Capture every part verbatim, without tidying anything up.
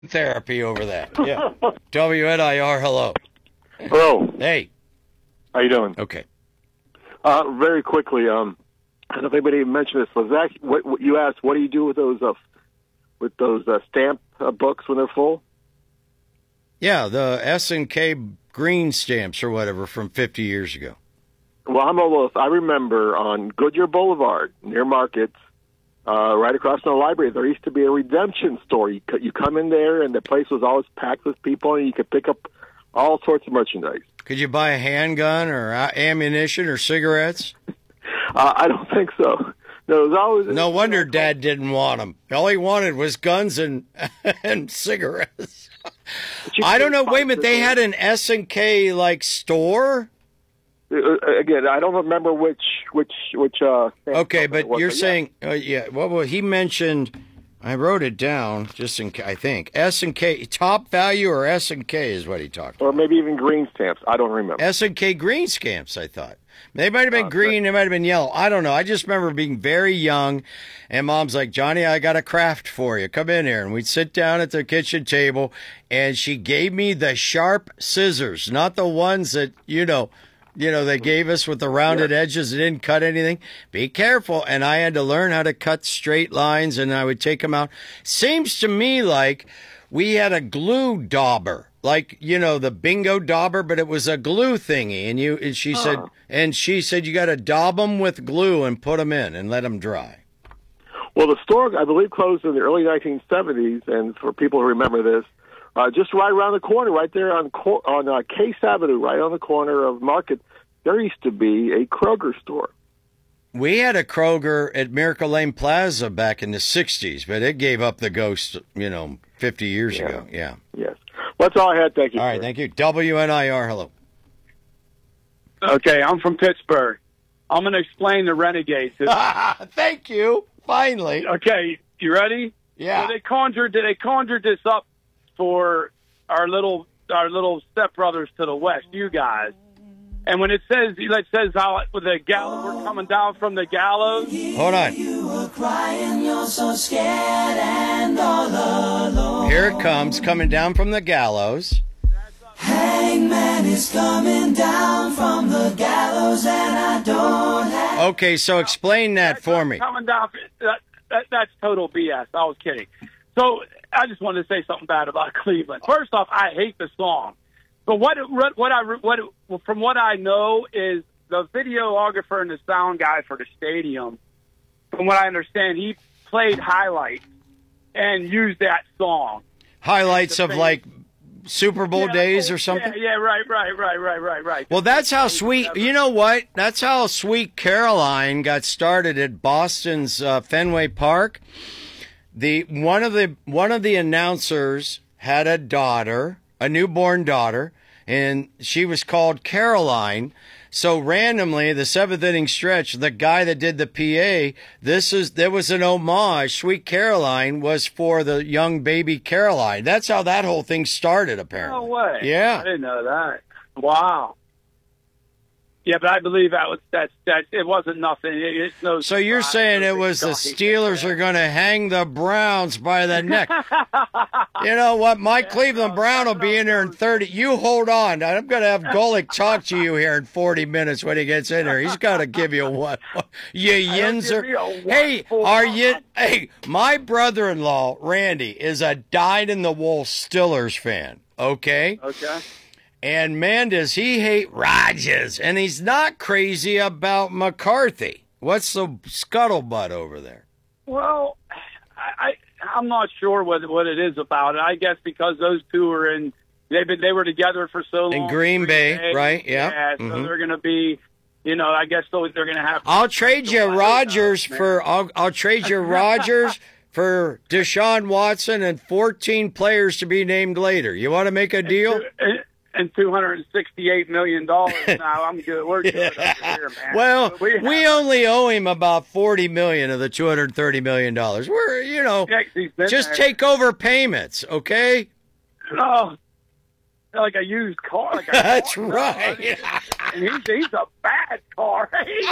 therapy over that. Yeah. W N I R, hello. Hello. Hey. How you doing? Okay. Uh, very quickly, um, I don't know if anybody mentioned this. Was that what, what you asked? What do you do with those uh, with those uh, stamp uh, books when they're full? Yeah, the S and K green stamps or whatever from fifty years ago. Well, I'm almost. I remember on Goodyear Boulevard near Markets, uh, right across from the library, there used to be a redemption store. You, you come in there, and the place was always packed with people, and you could pick up all sorts of merchandise. Could you buy a handgun or ammunition or cigarettes? Uh, I don't think so. No, it was always. No wonder Dad didn't want them. All he wanted was guns and and cigarettes. I don't know. Wait a minute. They had an S and K like store. Uh, again, I don't remember which which which. Uh, okay, but was, you're but saying, yeah. Uh, yeah. Well, well, he mentioned. I wrote it down just in. I think S and K top value or S and K is what he talked. Or about. maybe even green stamps. I don't remember. S and K green stamps. I thought they might have been uh, green. They might have been yellow. I don't know. I just remember being very young, and Mom's like, "Johnny, I got a craft for you. Come in here." And we'd sit down at the kitchen table, and she gave me the sharp scissors, not the ones that you know. You know, they gave us with the rounded edges. It didn't cut anything. Be careful. And I had to learn how to cut straight lines, and I would take them out. Seems to me like we had a glue dauber, like, you know, the bingo dauber, but it was a glue thingy. And you, and she oh. said, and she said, you got to daub them with glue and put them in and let them dry. Well, the store, I believe, closed in the early nineteen seventies. And for people who remember this, Uh, just right around the corner, right there on on uh, Case Avenue, right on the corner of Market, there used to be a Kroger store. We had a Kroger at Miracle Lane Plaza back in the sixties, but it gave up the ghost, you know, fifty years yeah. ago. Yeah. Yes. That's all I had. Thank you. All right. Sir. Thank you. W N I R, hello. Okay, I'm from Pittsburgh. I'm going to explain the Renegades. Thank you. Finally. Okay, you ready? Yeah. So they conjured, they conjured this up for our little our little stepbrothers to the west, you guys. And when it says it says how with the gallows we're coming down from the gallows. Hold on. You were crying, you're so scared and all alone. Here it comes, coming down from the gallows. Hangman is coming down from the gallows, and I don't have. Okay, so explain that that's for me. Coming down, that, that, that's total B S. I was kidding. So I just wanted to say something bad about Cleveland. First off, I hate the song, but what what I what from what I know is the videographer and the sound guy for the stadium. From what I understand, he played highlights and used that song. Highlights of like Super Bowl yeah, days oh, or something? Yeah, yeah, right, right, right, right, right, right. Well, that's how Sweet, you know what? That's how Sweet Caroline got started at Boston's uh, Fenway Park. The one of the one of the announcers had a daughter, a newborn daughter, and she was called Caroline. So randomly, the seventh inning stretch, the guy that did the P A, this is there was an homage. Sweet Caroline was for the young baby Caroline. That's how that whole thing started, apparently. No way. Yeah, I didn't know that. Wow. Yeah, but I believe that was that that it wasn't nothing. It, it's no. So you're saying it was the Steelers are going to hang the Browns by the neck? You know what? My Cleveland Brown will be in there in thirty. You hold on. I'm going to have Golick talk to you here in forty minutes when he gets in there. He's got to give you one. You Yinzer. Hey, are you? Hey, my brother-in-law Randy is a dyed-in-the-wool Steelers fan. Okay. Okay. And man, does he hate Rodgers. And he's not crazy about McCarthy. What's the scuttlebutt over there? Well, I, I, I'm not sure what what it is about it. I guess because those two are in, they've been, they were together for so long. In Green, Green Bay, Bay, right? Yeah. Yeah, so mm-hmm. they're going to be, you know, I guess they're going to have. I'll trade you Rodgers for, I'll, I'll trade you Rodgers for Deshaun Watson and fourteen players to be named later. You want to make a deal? And two hundred sixty-eight million dollars now. I'm good. We're good up here, man. Well, we, we only owe him about forty million dollars of the two hundred thirty million dollars. We're, you know, just there. take over payments, okay? Oh, like a used car. Like a That's car, right. And he's, he's a bad car.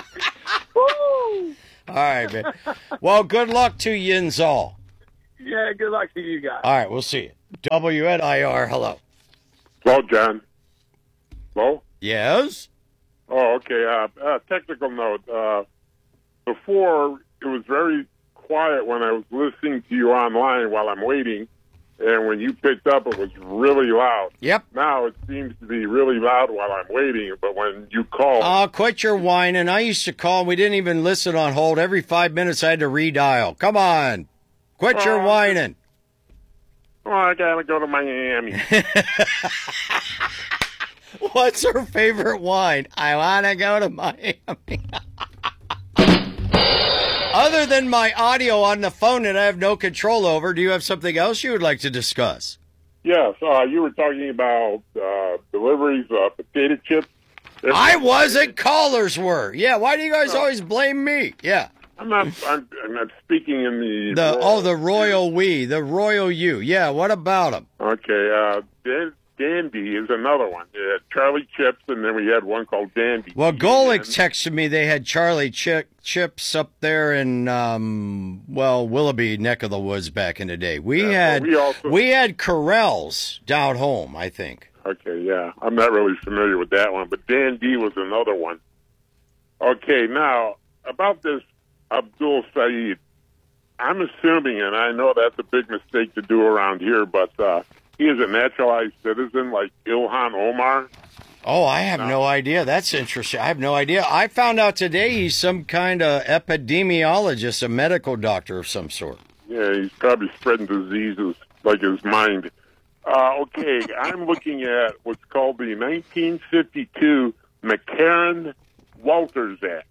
Woo! All right, man. Well, good luck to Yinzal. Yeah, good luck to you guys. All right, we'll see you. W N I R, hello. Hello, John. Hello? Yes? Oh, okay. Uh, uh, technical note. Uh, before, it was very quiet when I was listening to you online while I'm waiting, and when you picked up, it was really loud. Yep. Now it seems to be really loud while I'm waiting, but when you call... Oh, quit your whining. I used to call. We didn't even listen on hold. Every five minutes I had to redial. Come on. Quit your Oh, whining. Oh, I gotta go to Miami. What's her favorite wine? I want to go to Miami. Other than my audio on the phone that I have no control over, do you have something else you would like to discuss? Yes, uh, you were talking about uh, deliveries of potato chips. I wasn't. Callers were. Yeah, why do you guys always blame me? Yeah. I'm not. I'm, I'm not speaking in the. The royal, Oh, the royal we. The royal you. Yeah, what about them? Okay, uh, Dan, Dandy is another one. We had Charlie Chips, and then we had one called Dandy. Well, Golick And- texted me they had Charlie Chi- Chips up there in, um, well, Willoughby neck of the woods back in the day. We Yeah, had well, we also- we had Correll's down home, I think. Okay, yeah, I'm not really familiar with that one, but Dandy was another one. Okay, now about this Abdul Saeed, I'm assuming, and I know that's a big mistake to do around here, but uh, he is a naturalized citizen like Ilhan Omar. Oh, I have no idea. That's interesting. I have no idea. I found out today he's some kind of epidemiologist, a medical doctor of some sort. Yeah, he's probably spreading diseases like his mind. Uh, okay, I'm looking at what's called the nineteen fifty-two McCarran-Walters Act.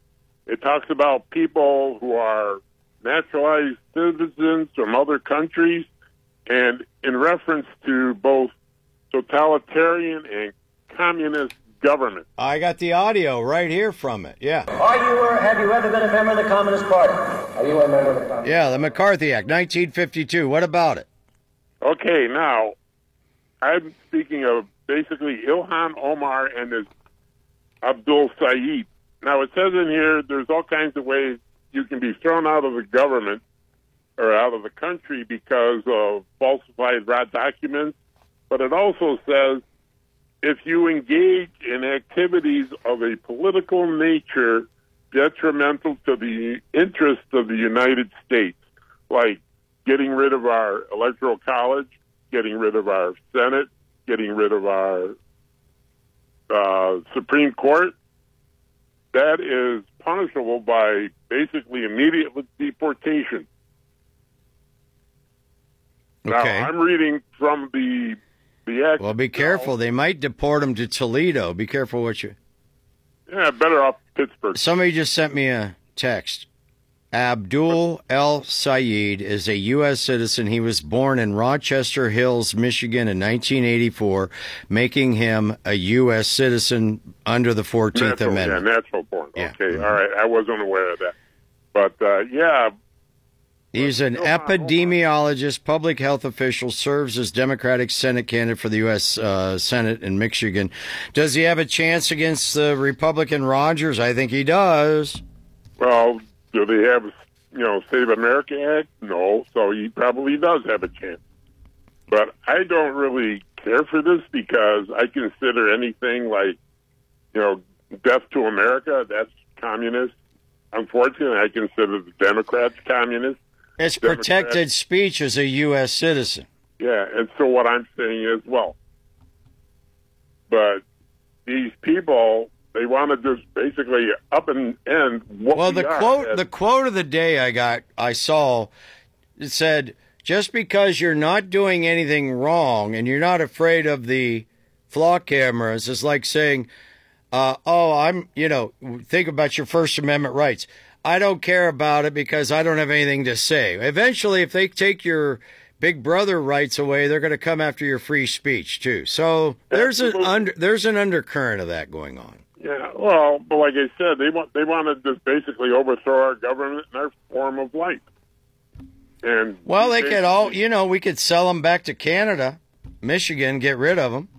It talks about people who are naturalized citizens from other countries, and in reference to both totalitarian and communist government. I got the audio right here from it. Yeah. Are you or have you ever been a member of the Communist Party? Are you a member of the Communist Party? Yeah, the McCarthy Act, nineteen fifty-two. What about it? Okay, now, I'm speaking of basically Ilhan Omar and his Abdul Saeed. Now, it says in here there's all kinds of ways you can be thrown out of the government or out of the country because of falsified raw documents, but it also says if you engage in activities of a political nature detrimental to the interests of the United States, like getting rid of our electoral college, getting rid of our Senate, getting rid of our uh, Supreme Court, that is punishable by basically immediate deportation. Okay. Now, I'm reading from the the act. Well, be careful. They might deport him to Toledo. Be careful what you... Yeah, better off Pittsburgh. Somebody just sent me a text. Abdul El Sayed is a U S citizen. He was born in Rochester Hills, Michigan in nineteen eighty-four, making him a U S citizen under the fourteenth Natural, Amendment. Yeah, natural born. Yeah. Okay, all right. I wasn't aware of that. But, uh, yeah. He's an epidemiologist, public health official, serves as Democratic Senate candidate for the U S Uh, Senate in Michigan. Does he have a chance against the Republican Rogers? I think he does. Well, do they have, you know, Save America Act? No, so he probably does have a chance. But I don't really care for this because I consider anything like, you know, death to America, that's communist. Unfortunately, I consider the Democrats communist. It's Democrats- protected speech as a U S citizen. Yeah, and so what I'm saying is, well, but these people, they want to just basically up and end what Well, we the are quote as- the quote of the day I got I saw it said, just because you're not doing anything wrong and you're not afraid of the flock cameras is like saying, uh, oh, I'm, you know, think about your First Amendment rights. I don't care about it because I don't have anything to say. Eventually, if they take your Big Brother rights away, they're going to come after your free speech too. So there's an Absolutely. under there's an undercurrent of that going on. Yeah, well, but like I said, they want they want to just basically overthrow our government and our form of life. And Well, they could all, you know, we could sell them back to Canada, Michigan, get rid of them.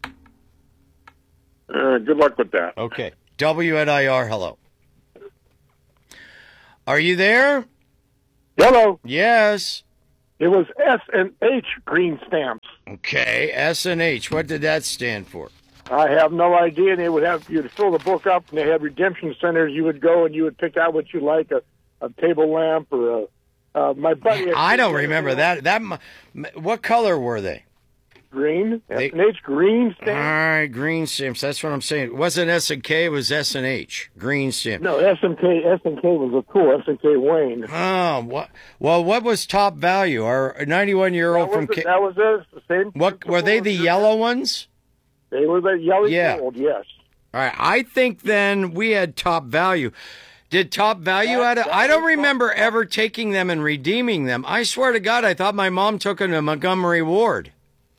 Uh, good luck with that. Okay. W N I R, hello. Are you there? Hello. Yes. It was S and H green stamps. Okay, S and H. What did that stand for? I have no idea. And they would have you'd fill the book up, and they had redemption centers. You would go and you would pick out what you like, a, a table lamp or a. Uh, my buddy. I don't remember that. That what color were they? Green. They, S and H green stamps. All right, green stamps. That's what I'm saying. It wasn't S and K. It was S and H. Green stamp. No, S and K. S and K was a cool. S and K Wayne. Oh, what? Well, what was Top Value? Our ninety-one year old from. The, K- that was this. The same. What were they? The yellow ones? They were the yellow yeah. gold. Yes. All right. I think then we had Top Value. Did Top Value that, had it? I don't remember ever taking them and redeeming them. I swear to God, I thought my mom took them to Montgomery Ward.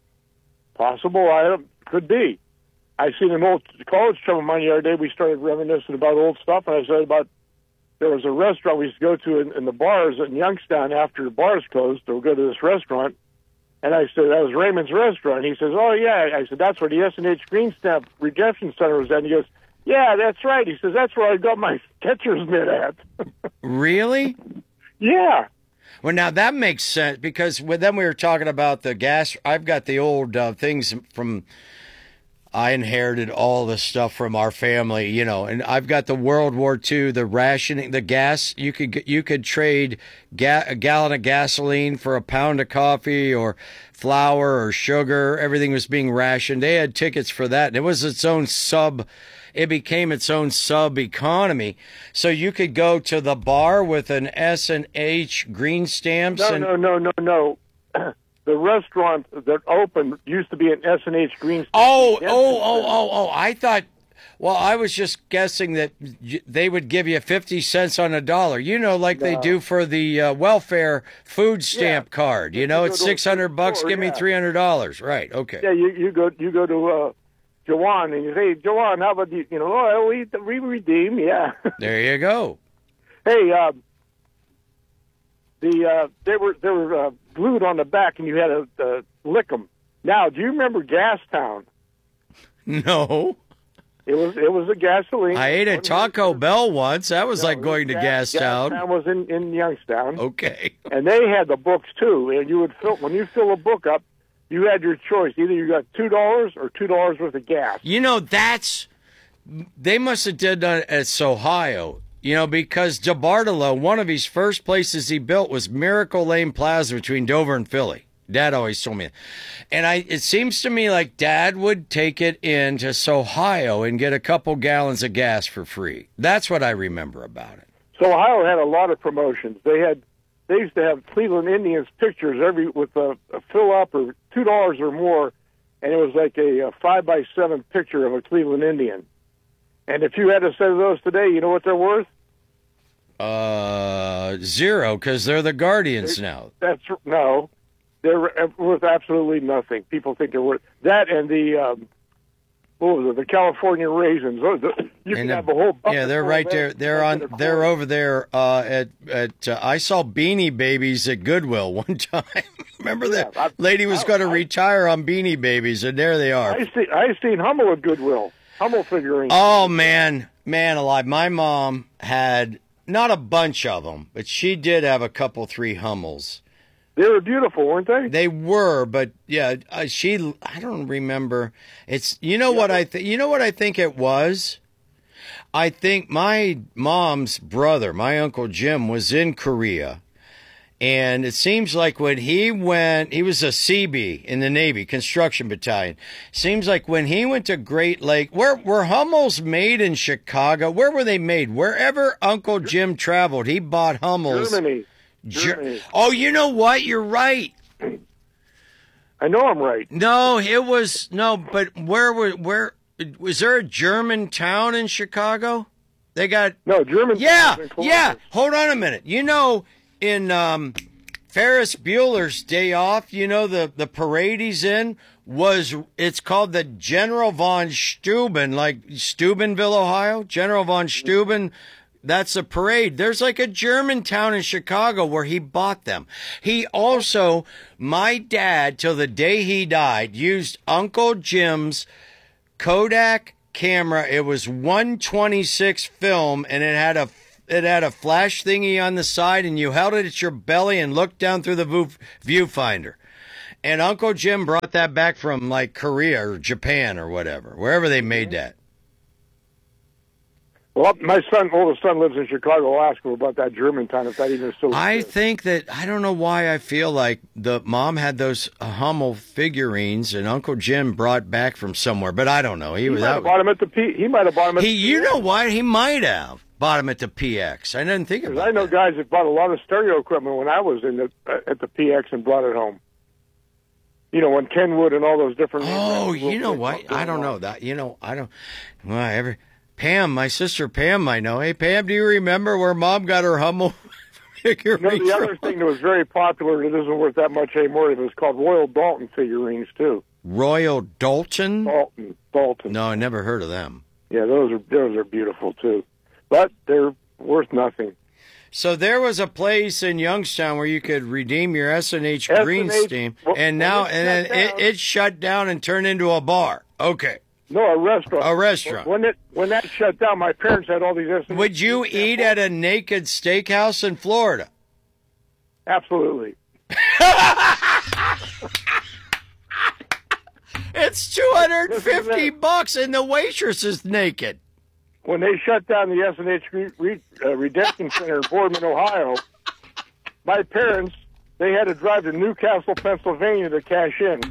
Possible. I don't, could be. I seen an old college chum of mine the other day. We started reminiscing about old stuff, and I said about there was a restaurant we used to go to in, in the bars in Youngstown after the bars closed. So we'll go to this restaurant, and I said that was Raymond's Restaurant. He says, "Oh yeah." I said, "That's where the S and H Green Stamp Redemption Center was at." And he goes, "Yeah, that's right." He says, "That's where I got my catcher's mitt at." Really? Yeah. Well, now that makes sense because with then we were talking about the gas. I've got the old uh, things from. I inherited all the stuff from our family, you know, and I've got the World War Two, the rationing, the gas. You could you could trade ga- a gallon of gasoline for a pound of coffee or flour or sugar. Everything was being rationed. They had tickets for that, and it was its own sub. It became its own sub economy. So you could go to the bar with an S and H green stamps. No, and- no, no, no, no. The restaurant that opened used to be an S and H Green. Oh, oh, oh, oh, oh! I thought. Well, I was just guessing that they would give you fifty cents on a dollar. You know, like no. they do for the uh, welfare food stamp yeah. card. You know, you it's six hundred bucks. Give yeah. me three hundred dollars. Right? Okay. Yeah, you, you go you go to uh, Jawan and you say, Jawan, how about you? You know, oh, we we redeem. Yeah. There you go. Hey, uh, the uh, they were they were. Uh, glued on the back, and you had to uh, lick them. Now, do you remember Gastown? No. It was it was a gasoline. I ate at Taco Bell once. That was no, like going to Gas, Gastown. Gastown was in, in Youngstown. Okay. And they had the books, too. And you would fill when you fill a book up, you had your choice. Either you got two dollars or two dollars worth of gas. You know, that's... They must have did that at Ohio. You know, because DeBartolo, one of his first places he built was Miracle Lane Plaza between Dover and Philly. Dad always told me that. And I, it seems to me like Dad would take it into Ohio and get a couple gallons of gas for free. That's what I remember about it. So Ohio had a lot of promotions. They had, they used to have Cleveland Indians pictures every with a, a fill up or two dollars or more, and it was like a, a five by seven picture of a Cleveland Indian. And if you had a set of those today, you know what they're worth? Uh, zero, because they're the Guardians they, now. That's no, they're worth absolutely nothing. People think they're worth that, and the um, what was it? The California raisins. You can have a whole bucket. Yeah, they're right there. They're on. They're over there. Uh, at at uh, I saw Beanie Babies at Goodwill one time. Remember yeah, that I, lady was going to retire on Beanie Babies, and there they are. I see. I seen Hummel at Goodwill. Hummel figurines. Oh, man. Man alive. My mom had not a bunch of them, but she did have a couple, three Hummels. They were beautiful, weren't they? They were, but yeah, uh, she, I don't remember. It's, you know yeah. what I think, you know what I think it was? I think my mom's brother, my Uncle Jim, was in Korea. And it seems like when he went, he was a C B in the Navy, construction battalion. Seems like when he went to Great Lake, where were Hummels made in Chicago? Where were they made? Wherever Uncle Jim traveled, he bought Hummels. Germany. Germany. Ger- oh, you know what? You're right. I know I'm right. No, it was, no, but where were, where, was there a German town in Chicago? They got. No, German. Yeah, yeah. Hold on a minute. You know, in um, Ferris Bueller's Day Off, you know, the, the parade he's in was, it's called the General von Steuben, like Steubenville, Ohio. General von Steuben, that's a parade. There's like a German town in Chicago where he bought them. He also, my dad, till the day he died, used Uncle Jim's Kodak camera. It was one twenty-six film, and it had a it had a flash thingy on the side, and you held it at your belly and looked down through the view, viewfinder. And Uncle Jim brought that back from like Korea or Japan or whatever, wherever they made that. Well, my son, oldest son, lives in Chicago. I'll ask him about that Germantown, if that even still I exists. think that, I don't know why I feel like the mom had those Hummel figurines and Uncle Jim brought back from somewhere, but I don't know. He, He was might out. have bought them at the P. He might have bought them at He, the you P X. know what? He might have bought them at the P X. I didn't think about Because I know that. guys that bought a lot of stereo equipment when I was in the uh, at the P X and brought it home. You know, when Kenwood and all those different. Oh, you know what? I don't know that. You know, I don't. Well, every Pam, my sister Pam, I know. Hey, Pam, do you remember where Mom got her Hummel figurines? You know, the other from? thing that was very popular that isn't worth that much anymore, it was called Royal Dalton figurines too. Royal Dalton? Dalton, Dalton. No, I never heard of them. Yeah, those are those are beautiful too, but they're worth nothing. So there was a place in Youngstown where you could redeem your S and H S and H green steam, well, and well, now it and shut then it, down. it shut down and turned into a bar. Okay. No, a restaurant. A restaurant. When it when that shut down, my parents had all these S and H. Would you eat at a naked steakhouse in Florida? Absolutely. It's two hundred fifty bucks and the waitress is naked. When they shut down the S and H Re- Re- uh, Redemption Center in Boardman, Ohio, my parents, they had to drive to Newcastle, Pennsylvania to cash in.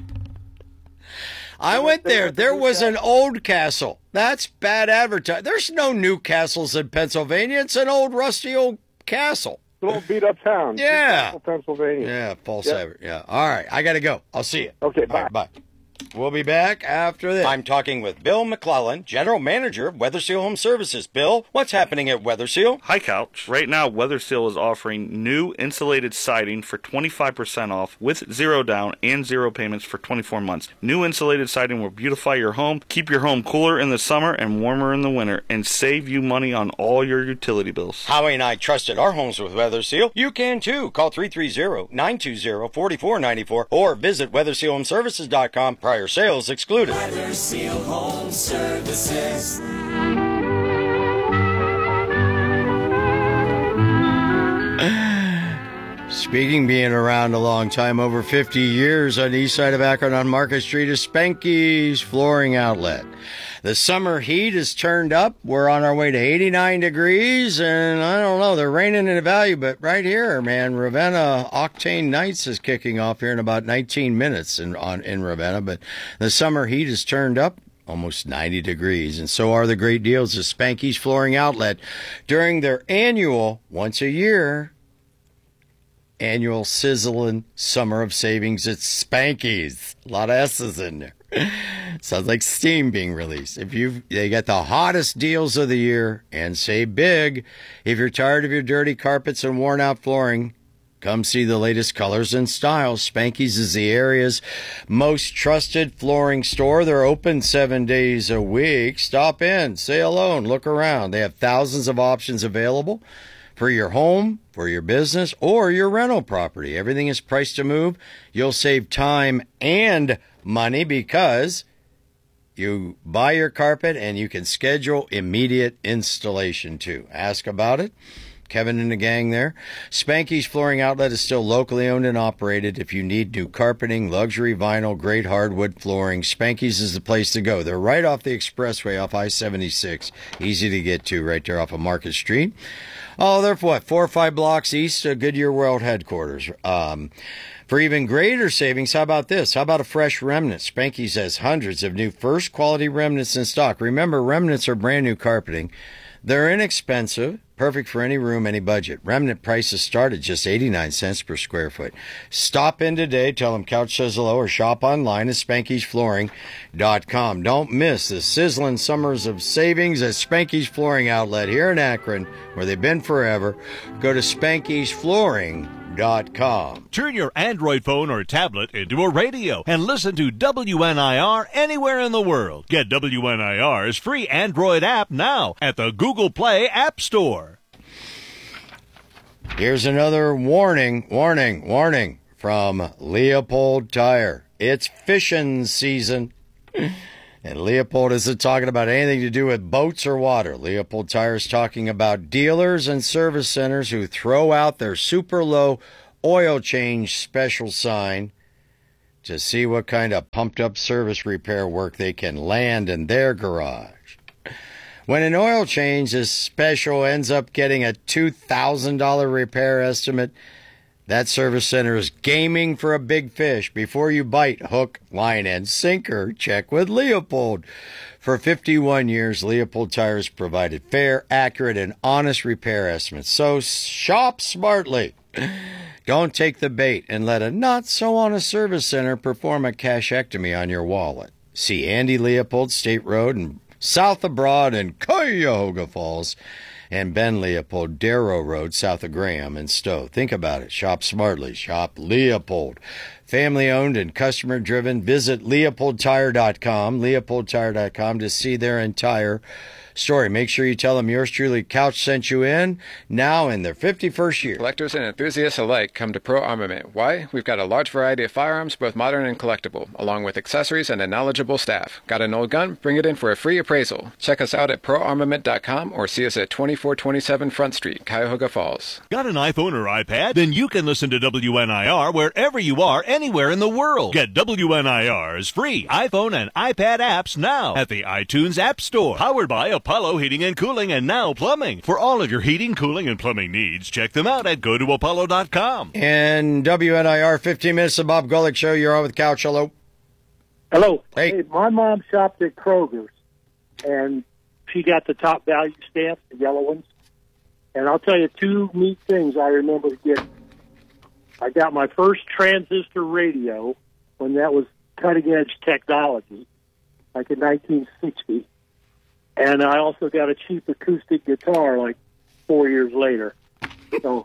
I went there. There was an old castle. That's bad advertising. There's no new castles in Pennsylvania. It's an old rusty old castle. Little beat up town. Yeah. Newcastle, Pennsylvania. Yeah, false Yep. adver- Yeah. All right. I got to go. I'll see you. Okay, All bye. right, bye. We'll be back after this. I'm talking with Bill McClellan, General Manager of Weatherseal Home Services. Bill, what's happening at Weatherseal? Hi, Couch. Right now, Weatherseal is offering new insulated siding for twenty-five percent off with zero down and zero payments for twenty-four months. New insulated siding will beautify your home, keep your home cooler in the summer and warmer in the winter, and save you money on all your utility bills. Howie and I trusted our homes with Weatherseal. You can too. Call three three zero, nine two zero, four four nine four or visit weather seal home services dot com. Prior sales excluded. Weatherseal Home Services. Speaking being around a long time, over fifty years, on the east side of Akron on Market Street is Spanky's Flooring Outlet. The summer heat is turned up. We're on our way to eighty-nine degrees, and I don't know, they're raining in the valley, but right here, man, Ravenna Octane Nights is kicking off here in about nineteen minutes in, on, in Ravenna, but the summer heat is turned up. Almost ninety degrees, and so are the great deals at Spanky's Flooring Outlet during their annual, once a year, annual sizzling summer of savings at Spanky's. A lot of S's in there. Sounds like steam being released. If you, they got the hottest deals of the year and save big. If you're tired of your dirty carpets and worn out flooring, come see the latest colors and styles. Spanky's is the area's most trusted flooring store. They're open seven days a week. Stop in, say hello, and look around. They have thousands of options available for your home, for your business, or your rental property. Everything is priced to move. You'll save time and money because you buy your carpet and you can schedule immediate installation too. Ask about it. Kevin and the gang there. Spanky's Flooring Outlet is still locally owned and operated. If you need new carpeting, luxury vinyl, great hardwood flooring, Spanky's is the place to go. They're right off the expressway off I seventy-six. Easy to get to right there off of Market Street. Oh, they're what, four or five blocks east of Goodyear World Headquarters. Um, for even greater savings, how about this? How about a fresh remnant? Spanky's has hundreds of new first quality remnants in stock. Remember, remnants are brand new carpeting. They're inexpensive, perfect for any room, any budget. Remnant prices start at just eighty-nine cents per square foot. Stop in today, tell them Couch says hello, or shop online at Spanky's Flooring dot com. Don't miss the sizzling summers of savings at Spanky's Flooring Outlet here in Akron, where they've been forever. Go to Spanky's Flooring dot com. Turn your Android phone or tablet into a radio and listen to W N I R anywhere in the world. Get W N I R's free Android app now at the Google Play App Store. Here's another warning, warning, warning from Leopold Tire. It's fishing season. And Leopold isn't talking about anything to do with boats or water. Leopold Tires talking about dealers and service centers who throw out their super low oil change special sign to see what kind of pumped up service repair work they can land in their garage. When an oil change is special ends up getting a two thousand dollars repair estimate, that service center is gaming for a big fish. Before you bite hook, line, and sinker, check with Leopold. For fifty-one years, Leopold Tires provided fair, accurate, and honest repair estimates. So shop smartly. Don't take the bait and let a not-so-honest service center perform a cashectomy on your wallet. See Andy Leopold, State Road, and south of Broad in Cuyahoga Falls, and Ben Leopold, Darrow Road, south of Graham and Stowe. Think about it. Shop smartly. Shop Leopold. Family-owned and customer-driven. Visit leopold tire dot com, leopold tire dot com, to see their entire story. Make sure you tell them yours truly, Couch, sent you in, now in their fifty-first year. Collectors and enthusiasts alike come to Pro Armament. Why? We've got a large variety of firearms, both modern and collectible, along with accessories and a knowledgeable staff. Got an old gun? Bring it in for a free appraisal. Check us out at pro armament dot com or see us at twenty-four twenty-seven Front Street, Cuyahoga Falls. Got an iPhone or iPad? Then you can listen to W N I R wherever you are, anywhere in the world. Get W N I R's free iPhone and iPad apps now at the iTunes App Store. Powered by Apollo Heating and Cooling and now Plumbing. For all of your heating, cooling, and plumbing needs, check them out at go to apollo dot com. And W N I R, fifteen minutes of Bob Golick Show. You're on with Couch. Hello. Hello. Hey. Hey, my mom shopped at Kroger's, and she got the top value stamps, the yellow ones. And I'll tell you two neat things I remember getting. I got my first transistor radio when that was cutting-edge technology, like in nineteen sixty. And I also got a cheap acoustic guitar like four years later. So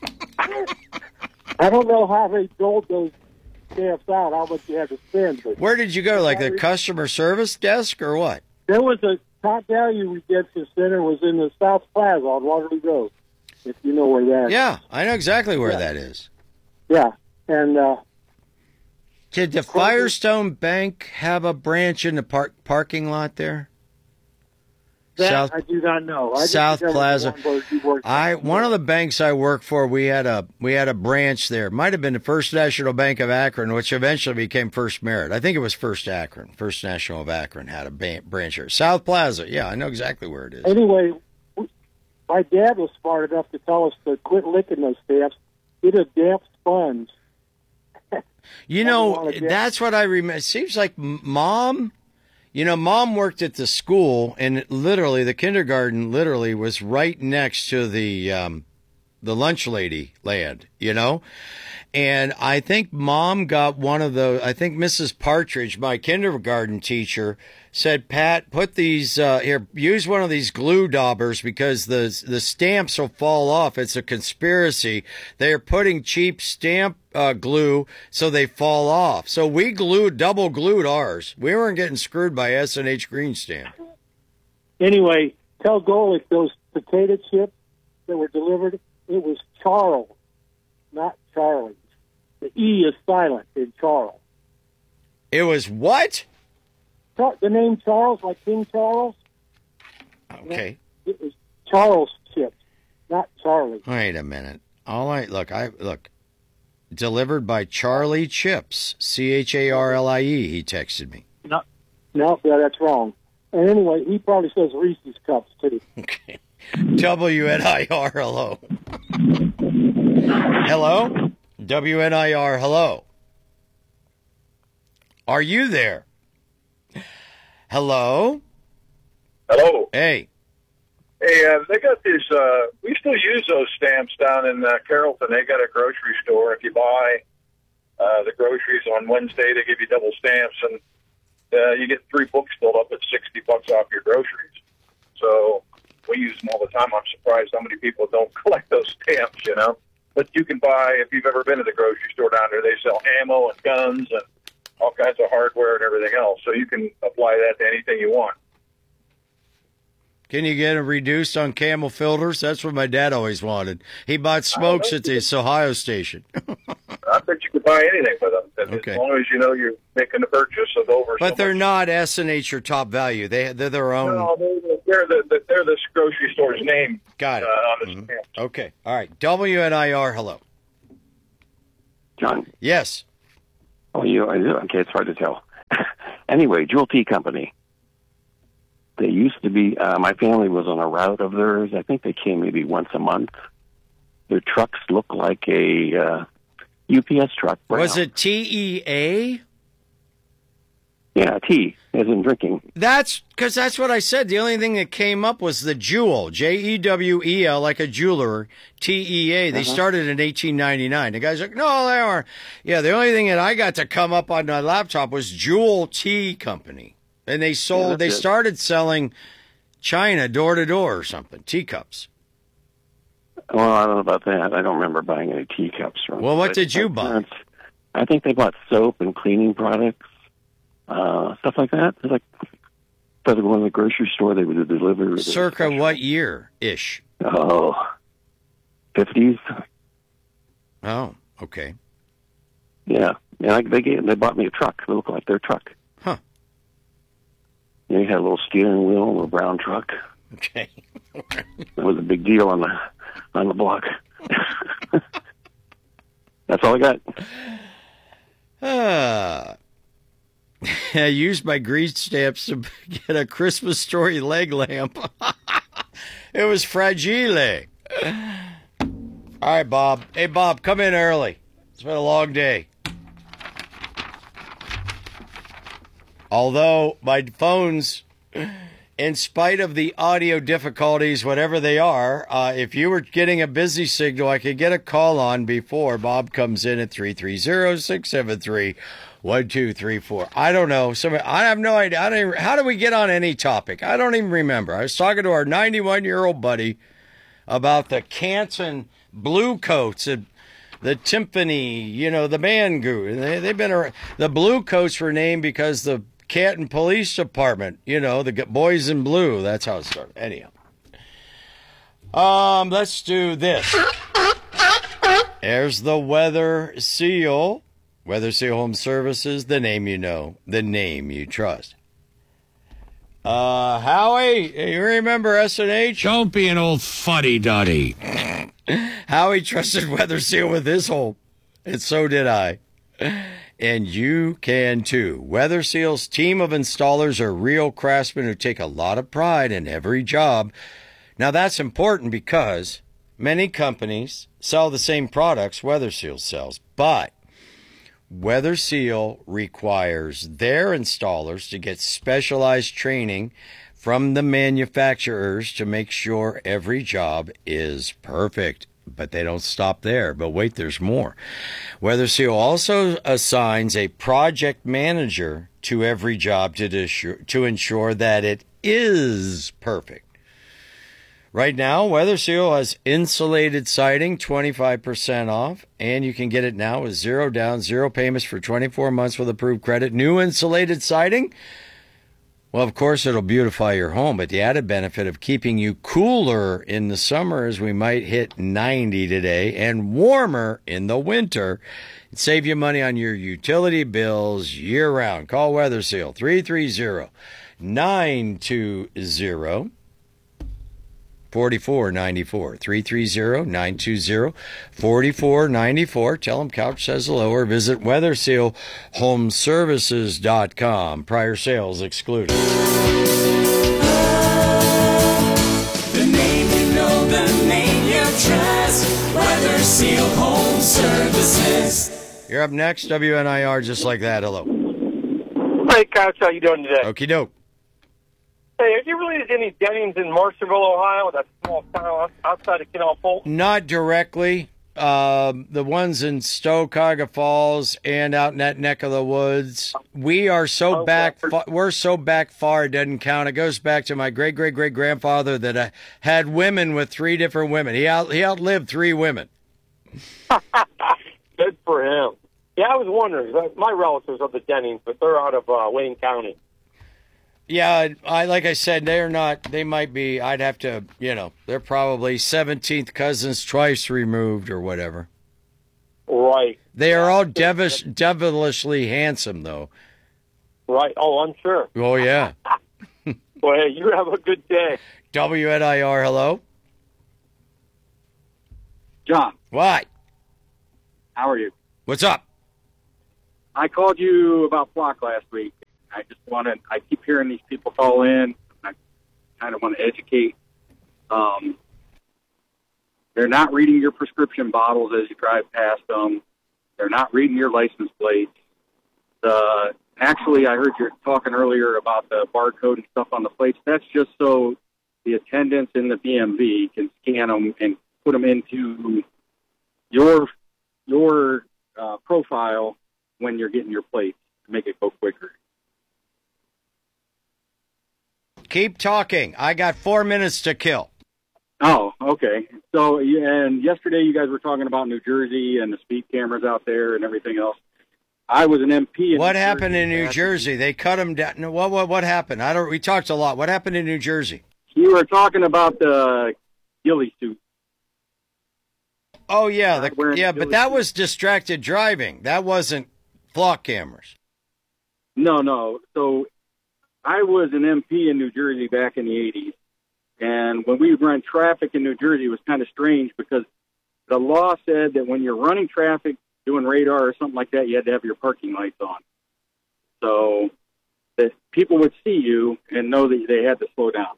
I don't know how they doled those stamps out, how much you had to spend. But where did you go? Like the customer service desk or what? There was a top value redemption center was in the South Plaza on Waterloo Road, if you know where that is. Yeah, I know exactly where yeah. that is. Yeah, and uh, did the Firestone Bank have a branch in the park parking lot there? that South, I do not know. I South just Plaza. One I one of the banks I worked for, we had a we had a branch there. Might have been the First National Bank of Akron, which eventually became First Merit. I think it was First Akron. First National of Akron had a ban- branch there. South Plaza. Yeah, I know exactly where it is. Anyway, my dad was smart enough to tell us to quit licking those stamps. Get a damp sponge. You know, that's what I remember. It seems like Mom, you know, Mom worked at the school, and it literally, the kindergarten literally was right next to the um, the lunch lady land, you know? And I think Mom got one of the, I think Missus Partridge, my kindergarten teacher, said, Pat, put these, uh, here, use one of these glue daubers because the the stamps will fall off. It's a conspiracy. They're putting cheap stamp uh, glue so they fall off. So we glued, double glued ours. We weren't getting screwed by S and H Green Stamp. Anyway, tell Golick those potato chips that were delivered, it was Charles, not Charlie. The E is silent in Charles. It was what? The name Charles, like King Charles. Okay. It was Charles chips, not Charlie. Wait a minute. All right, look, I look. Delivered by Charlie Chips, C H A R L I E. He texted me. No, no, yeah, that's wrong. And anyway, he probably says Reese's Cups too. Okay. W N I R, hello. Hello? W N I R, hello. Are you there? Hello? Hello. Hey. Hey, uh, they got these, uh, we still use those stamps down in uh, Carrollton. They got a grocery store. If you buy uh, the groceries on Wednesday, they give you double stamps, and uh, you get three books filled up at sixty bucks off your groceries. So we use them all the time. I'm surprised how many people don't collect those stamps, you know. But you can buy, if you've ever been to the grocery store down there, they sell ammo and guns and all kinds of hardware and everything else. So you can apply that to anything you want. Can you get them reduced on Camel filters? That's what my dad always wanted. He bought smokes at this Ohio station. I bet you could buy anything with them, Okay. as long as you know you're making a purchase of over. But so they're much. not S and H or Top Value. They they're their own. No, they're, they're the, the they're the grocery store's name. Got it. Uh, on the stamp. Okay. All right. W N I R. Hello. John. Yes. Oh, you. Okay, it's hard to tell. Anyway, Jewel Tea Company. They used to be. Uh, my family was on a route of theirs. I think they came maybe once a month. Their trucks look like a uh, U P S truck. Brown. Was it T E A? Yeah, tea, as in drinking. That's because that's what I said. The only thing that came up was the Jewel, J E W E L, like a jeweler, T E A. They Uh-huh. started in eighteen ninety-nine. The guy's like, no, they aren't. Yeah, the only thing that I got to come up on my laptop was Jewel Tea Company. And they sold, Yeah, they that's it. started selling China door to door or something, teacups. Well, I don't know about that. I don't remember buying any teacups from them. Well, what But did you my buy? parents- I think they bought soap and cleaning products, uh, stuff like that. It's like, if I go in the grocery store, they would deliver. Circa what year ish? Oh, fifties. Oh, okay. Yeah, and I, they gave, they bought me a truck. It looked like their truck. Huh. Yeah, you had a little steering wheel, a little brown truck. Okay. That was a big deal on the on the block. That's all I got. Ah. I used my grease stamps to get a Christmas story leg lamp. It was fragile. All right, Bob. Hey, Bob, come in early. It's been a long day. Although my phones, in spite of the audio difficulties, whatever they are, uh, if you were getting a busy signal, I could get a call on before Bob comes in at three three zero, six seven three, one two three four. I don't know. Some, I have no idea. I don't even, how do we get on any topic? I don't even remember. I was talking to our ninety-one-year-old buddy about the Canton Blue Coats and the Timpani, you know, the Mangoo. They, they've been around. The Blue Coats were named because the Canton Police Department, you know, the boys in blue. That's how it started. Anyhow. Um, let's do this. There's the Weather Seal. Weather Seal Home Services, the name you know, the name you trust. Uh, Howie, you remember S and H? Don't be an old fuddy-duddy. Howie trusted Weather Seal with his home, and so did I. And you can too. Weather Seal's team of installers are real craftsmen who take a lot of pride in every job. Now that's important because many companies sell the same products Weather Seal sells, but Weather Seal requires their installers to get specialized training from the manufacturers to make sure every job is perfect. But they don't stop there. But wait, there's more. Weather Seal also assigns a project manager to every job to, disure, to ensure that it is perfect. Right now, Weather Seal has insulated siding, twenty-five percent off, and you can get it now with zero down, zero payments for twenty-four months with approved credit. New insulated siding? Well, of course, it'll beautify your home, but the added benefit of keeping you cooler in the summer is we might hit ninety today and warmer in the winter. It'd save you money on your utility bills year-round. Call Weather Seal, three three zero, nine two zero, four four nine four, three three zero, nine two zero, four four nine four. Tell them Couch says hello or visit weather seal home services dot com. Prior sales excluded. The name you know, the name you trust. Weather Seal Home Services. You're up next, W N I R, just like that. Hello. Hey, Couch, how you doing today? Okie doke. Hey, have you related to any Dennings in Marshallville, Ohio, that small town outside of Canal Fulton? Not directly. Um, the ones in Stokaga Falls and out in that neck of the woods. We are so Okay. back. Fa- we're so back far. It doesn't count. It goes back to my great great great grandfather that uh, had women with three different women. He out he outlived three women. Good for him. Yeah, I was wondering. My relatives are the Dennings, but they're out of uh, Wayne County. Yeah, I like I said, they're not. They might be. I'd have to, you know, they're probably seventeenth cousins twice removed or whatever. Right. They are all devish, devilishly handsome, though. Right. Oh, I'm sure. Oh yeah. Well, hey, you have a good day. W N I R. Hello. John. What? How are you? What's up? I called you about Flock last week. I just wanted, I keep hearing these people call in. I kind of want to educate. Um, they're not reading your prescription bottles as you drive past them. They're not reading your license plates. Uh, actually, I heard you talking earlier about the barcode and stuff on the plates. That's just so the attendants in the B M V can scan them and put them into your your uh, profile when you're getting your plates to make it go quicker. Keep talking. I got four minutes to kill. Oh, okay. So, and yesterday you guys were talking about New Jersey and the speed cameras out there and everything else. I was an M P in What New happened Jersey in New back- Jersey? They cut them down. No, What, what, what happened? I don't. We talked a lot. What happened in New Jersey? You were talking about the ghillie suit. Oh, yeah. Not The, wearing yeah, the but ghillie that suit. was distracted driving. That wasn't flock cameras. No, no. So I was an M P in New Jersey back in the eighties. And when we run traffic in New Jersey, it was kind of strange because the law said that when you're running traffic, doing radar or something like that, you had to have your parking lights on. So that people would see you and know that they had to slow down.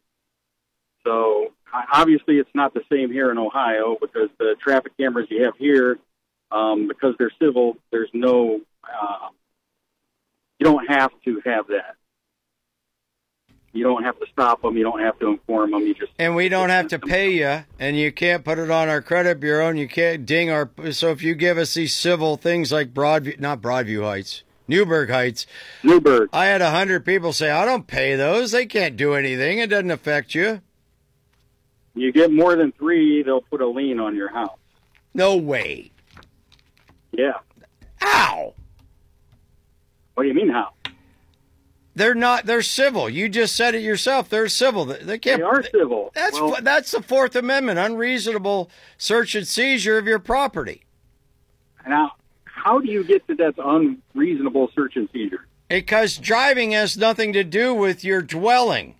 So obviously it's not the same here in Ohio because the traffic cameras you have here, um, because they're civil, there's no, uh, you don't have to have that. You don't have to stop them. You don't have to inform them. You just And we don't have to pay you, and you can't put it on our credit bureau, and you can't ding our. So if you give us these civil things like Broadview, not Broadview Heights, Newburgh Heights. Newburgh. I had a hundred people say, I don't pay those. They can't do anything. It doesn't affect you. You get more than three, they'll put a lien on your house. No way. Yeah. Ow. What do you mean how? They're not. They're civil. You just said it yourself. They're civil. They they can't. They are civil. That's Well- that's the Fourth Amendment. Unreasonable search and seizure of your property. Now, how do you get to that unreasonable search and seizure? Because driving has nothing to do with your dwelling.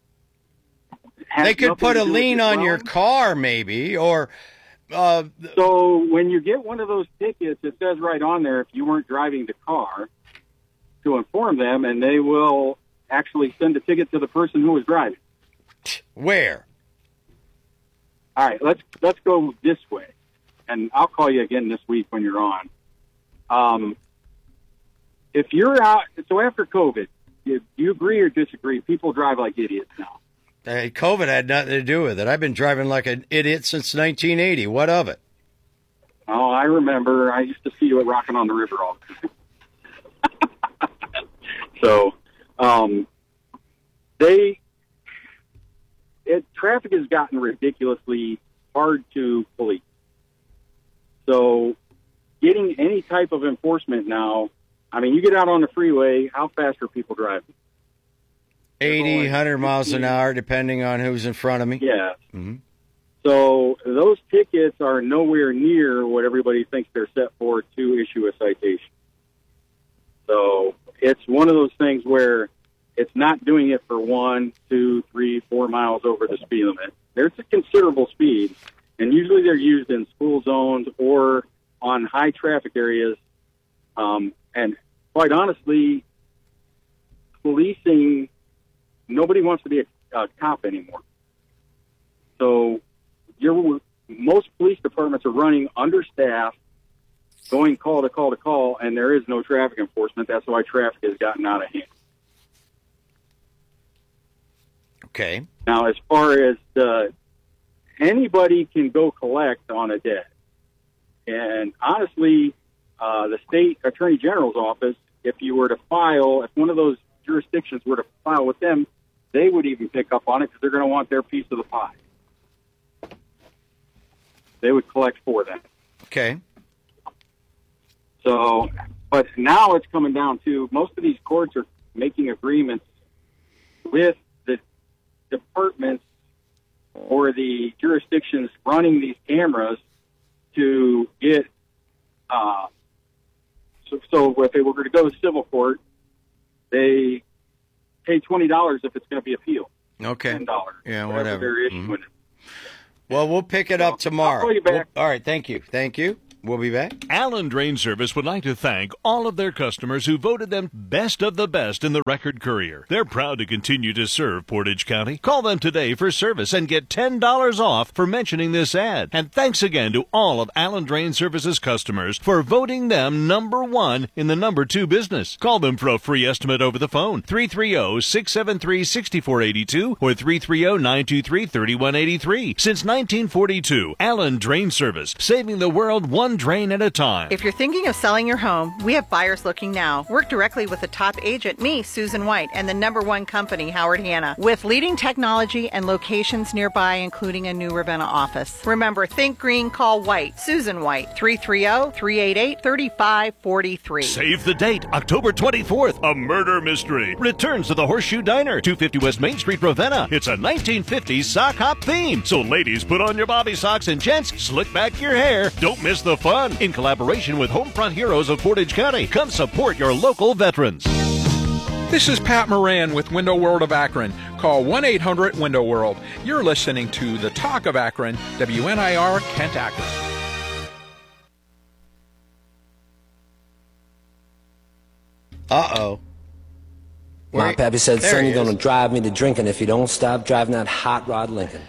Has They could nothing put to a do with lien your on your dwelling? car, maybe, or. Uh, So when you get one of those tickets, it says right on there if you weren't driving the car to inform them, and they will actually send a ticket to the person who was driving. Where? All right, let's let's go this way, and I'll call you again this week when you're on. Um, if you're out, so after COVID, do you agree or disagree? People drive like idiots now. Uh, COVID had nothing to do with it. I've been driving like an idiot since nineteen eighty. What of it? Oh, I remember. I used to see you at Rockin' on the River all the time. So, um, they, it, traffic has gotten ridiculously hard to police. So, getting any type of enforcement now, I mean, you get out on the freeway, how fast are people driving? eighty, one hundred miles an hour, depending on who's in front of me. Yeah. Mm-hmm. So, those tickets are nowhere near what everybody thinks they're set for to issue a citation. So, it's one of those things where it's not doing it for one, two, three, four miles over the speed limit. There's a considerable speed, and usually they're used in school zones or on high traffic areas. Um, and quite honestly, policing, nobody wants to be a, a cop anymore. So you're, most police departments are running understaffed, going call to call to call, and there is no traffic enforcement. That's why traffic has gotten out of hand. Okay. Now, as far as the, anybody can go collect on a debt. And honestly, uh, the state attorney general's office, if you were to file, if one of those jurisdictions were to file with them, they would even pick up on it because they're going to want their piece of the pie. They would collect for them. Okay. So, but now it's coming down to most of these courts are making agreements with the departments or the jurisdictions running these cameras to get, uh, so, so if they were going to go to civil court, they pay twenty dollars if it's going to be appealed. Okay. ten dollars. Yeah, whatever. whatever. They're issuing Mhm. it. Well, we'll pick it up tomorrow. I'll call you back. We'll- all right, thank you. Thank you. We'll be back. Allen Drain Service would like to thank all of their customers who voted them best of the best in the Record Courier. They're proud to continue to serve Portage County. Call them today for service and get ten dollars off for mentioning this ad. And thanks again to all of Allen Drain Service's customers for voting them number one in the number two business. Call them for a free estimate over the phone. three three zero, six seven three, six four eight two or three three zero, nine two three, three one eight three. Since nineteen forty-two, Allen Drain Service, saving the world one drain at a time. If you're thinking of selling your home, we have buyers looking now. Work directly with the top agent, me, Susan White, and the number one company, Howard Hanna, with leading technology and locations nearby, including a new Ravenna office. Remember, think green, call White. Susan White, three three zero, three eight eight, three five four three. Save the date, October twenty-fourth. A murder mystery returns to the Horseshoe Diner, two fifty West Main Street, Ravenna. It's a nineteen fifties sock hop theme. So ladies, put on your bobby socks, and gents, slick back your hair. Don't miss the fun. In collaboration with Homefront Heroes of Portage County, come support your local veterans. This is Pat Moran with Window World of Akron. Call one eight hundred window world. You're listening to The Talk of Akron, W N I R Kent Akron. Uh-oh. My Wait, pappy said, there son, he you're is. going to drive me to drinking if you don't stop driving that hot rod Lincoln.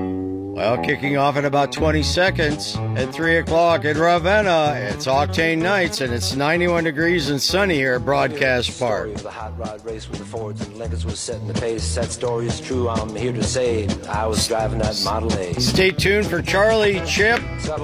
Well, kicking off in about twenty seconds at three o'clock in Ravenna. It's Octane Nights, and it's ninety-one degrees and sunny here at Broadcast Park. The hot rod race with the Fords and Lincolns was setting the pace. That story is true. I'm here to say I was driving that Model A. Stay tuned for Charlie Chip,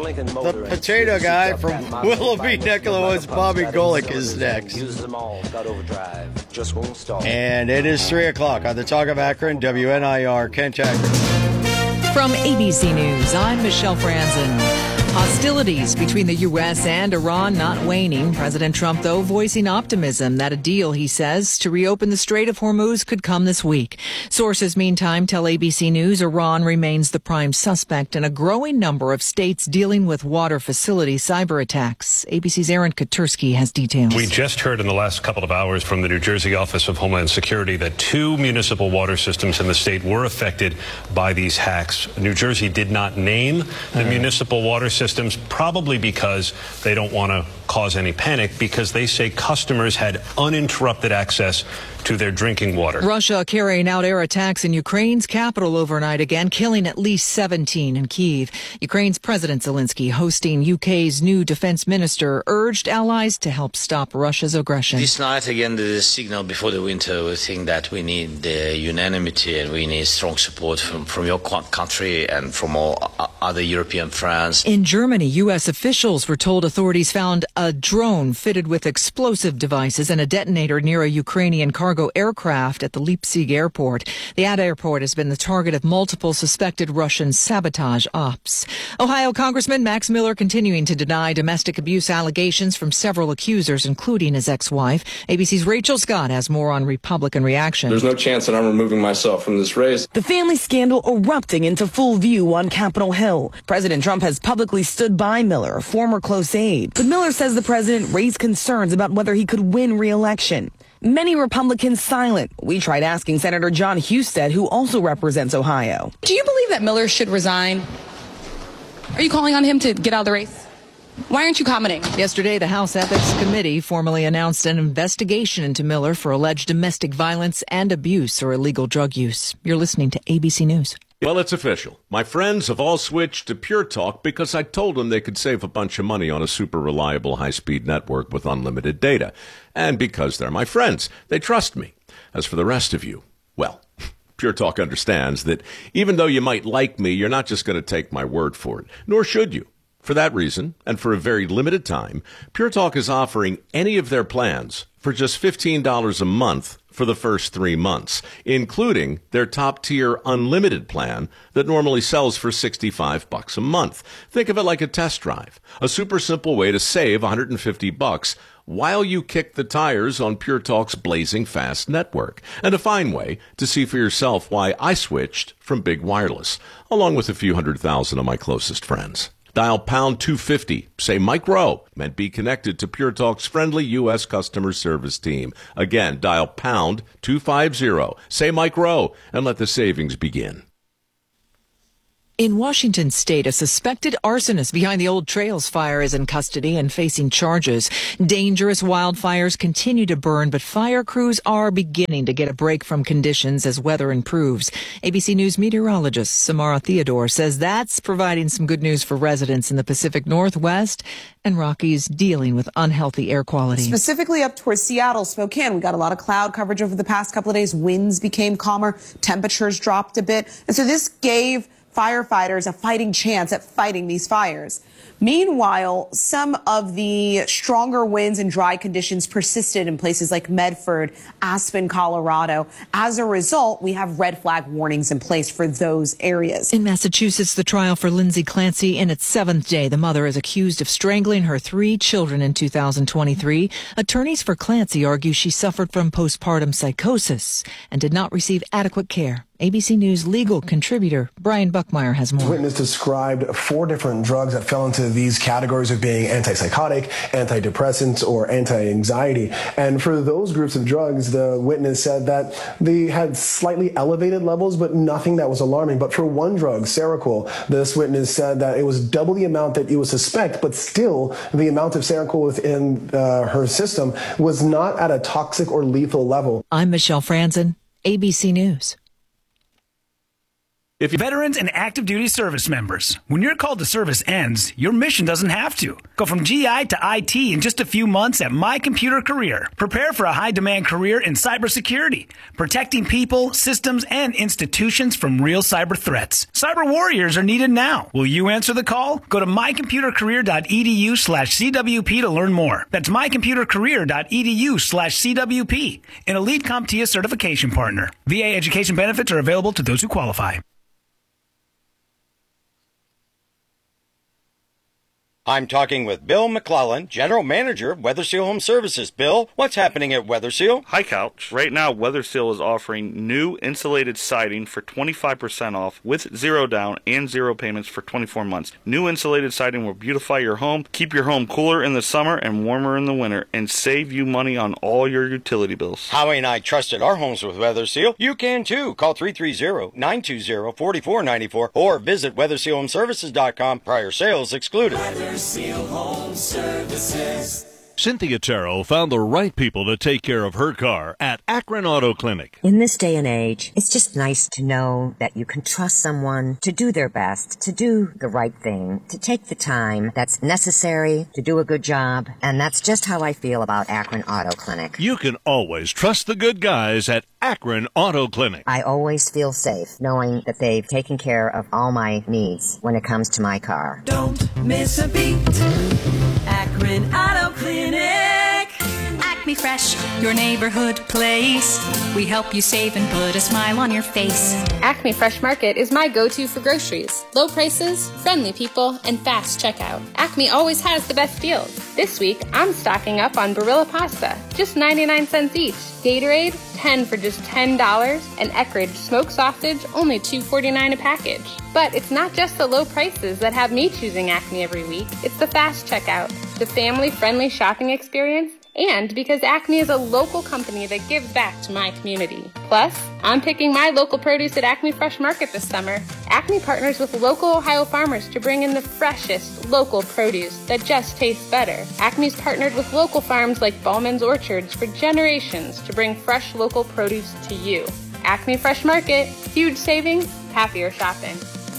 the potato guy from Willoughby Neck of the Woods. Bobby Golick is next. Use them all, got overdrive, just won't stall. And it is three o'clock on the Talk of Akron, W N I R, Kent Akron. From A B C News, I'm Michelle Franzen. Hostilities between the U S and Iran not waning. President Trump, though, voicing optimism that a deal, he says, to reopen the Strait of Hormuz could come this week. Sources, meantime, tell A B C News Iran remains the prime suspect in a growing number of states dealing with water facility cyber attacks. A B C's Aaron Katursky has details. We just heard in the last couple of hours from the New Jersey Office of Homeland Security that two municipal water systems in the state were affected by these hacks. New Jersey did not name the Hmm. municipal water systems, probably because they don't want to cause any panic, because they say customers had uninterrupted access to their drinking water. Russia carrying out air attacks in Ukraine's capital overnight again, killing at least seventeen in Kyiv. Ukraine's President Zelensky, hosting U K's new defense minister, urged allies to help stop Russia's aggression. This night, again, the signal before the winter, we think that we need the unanimity and we need strong support from, from your country and from all other European friends. In Germany, U S officials were told authorities found a drone fitted with explosive devices and a detonator near a Ukrainian cargo aircraft at the Leipzig airport. The ad airport has been the target of multiple suspected Russian sabotage ops. Ohio Congressman Max Miller continuing to deny domestic abuse allegations from several accusers, including his ex-wife. A B C's Rachel Scott has more on Republican reaction. There's no chance that I'm removing myself from this race. The family scandal erupting into full view on Capitol Hill. President Trump has publicly stood by Miller, a former close aide. But Miller says the president raised concerns about whether he could win re-election. Many Republicans silent. We tried asking Senator John Husted, who also represents Ohio. Do you believe that Miller should resign? Are you calling on him to get out of the race? Why aren't you commenting? Yesterday, the House Ethics Committee formally announced an investigation into Miller for alleged domestic violence and abuse or illegal drug use. You're listening to A B C News. Well, it's official. My friends have all switched to Pure Talk because I told them they could save a bunch of money on a super reliable high-speed network with unlimited data. And because they're my friends, they trust me. As for the rest of you, well, Pure Talk understands that even though you might like me, you're not just going to take my word for it, nor should you. For that reason, and for a very limited time, Pure Talk is offering any of their plans for just fifteen dollars a month for the first three months, including their top-tier unlimited plan that normally sells for sixty-five bucks a month. Think of it like a test drive, a super simple way to save one hundred fifty bucks while you kick the tires on Pure Talk's blazing fast network, and a fine way to see for yourself why I switched from big wireless, along with a few hundred thousand of my closest friends. Dial pound two fifty, say Mike Rowe, and be connected to Pure Talk's friendly U S customer service team. Again, dial pound two fifty, say Mike Rowe, and let the savings begin. In Washington state, a suspected arsonist behind the Old Trails fire is in custody and facing charges. Dangerous wildfires continue to burn, but fire crews are beginning to get a break from conditions as weather improves. A B C News meteorologist Samara Theodore says that's providing some good news for residents in the Pacific Northwest and Rockies dealing with unhealthy air quality. Specifically up towards Seattle, Spokane, we got a lot of cloud coverage over the past couple of days. Winds became calmer, temperatures dropped a bit, and so this gave firefighters a fighting chance at fighting these fires. Meanwhile, some of the stronger winds and dry conditions persisted in places like Medford, Aspen, Colorado. As a result, we have red flag warnings in place for those areas. In Massachusetts, the trial for Lindsay Clancy in its seventh day. The mother is accused of strangling her three children in two thousand twenty-three. Attorneys for Clancy argue she suffered from postpartum psychosis and did not receive adequate care. A B C News legal contributor Brian Buckmeyer has more. The witness described four different drugs that fell into these categories of being antipsychotic, antidepressants, or anti-anxiety. And for those groups of drugs, the witness said that they had slightly elevated levels, but nothing that was alarming. But for one drug, Seroquel, this witness said that it was double the amount that you would suspect, but still the amount of Seroquel within uh, her system was not at a toxic or lethal level. I'm Michelle Franzen, A B C News. If veterans and active duty service members, when your call to service ends, your mission doesn't have to. Go from G I to I T in just a few months at My Computer Career. Prepare for a high-demand career in cybersecurity, protecting people, systems, and institutions from real cyber threats. Cyber warriors are needed now. Will you answer the call? Go to mycomputercareer.edu slash CWP to learn more. That's mycomputercareer.edu slash CWP, an Elite CompTIA certification partner. V A education benefits are available to those who qualify. I'm talking with Bill McClellan, General Manager of WeatherSeal Home Services. Bill, what's happening at WeatherSeal? Hi, Couch. Right now, WeatherSeal is offering new insulated siding for twenty-five percent off with zero down and zero payments for twenty-four months. New insulated siding will beautify your home, keep your home cooler in the summer and warmer in the winter, and save you money on all your utility bills. Howie and I trusted our homes with WeatherSeal. You can too. Call three three zero, nine two zero, four four nine four or visit weather seal home services dot com. Prior sales excluded. WeatherSeal Home Services. Cynthia Terrell found the right people to take care of her car at Akron Auto Clinic. In this day and age, it's just nice to know that you can trust someone to do their best, to do the right thing, to take the time that's necessary to do a good job. And that's just how I feel about Akron Auto Clinic. You can always trust the good guys at Akron Auto Clinic. I always feel safe knowing that they've taken care of all my needs when it comes to my car. Don't miss a beat. Akron Auto Clinic. Acme Fresh, your neighborhood place. We help you save and put a smile on your face. Acme Fresh Market is my go-to for groceries. Low prices, friendly people, and fast checkout. Acme always has the best deals. This week, I'm stocking up on Barilla pasta, just ninety-nine cents each. Gatorade, ten for just ten dollars. And Eckrich smoked sausage, only two forty-nine a package. But it's not just the low prices that have me choosing Acme every week. It's the fast checkout, the family-friendly shopping experience, and because Acme is a local company that gives back to my community. Plus, I'm picking my local produce at Acme Fresh Market this summer. Acme partners with local Ohio farmers to bring in the freshest local produce that just tastes better. Acme's partnered with local farms like Ballman's Orchards for generations to bring fresh local produce to you. Acme Fresh Market, huge savings, happier shopping.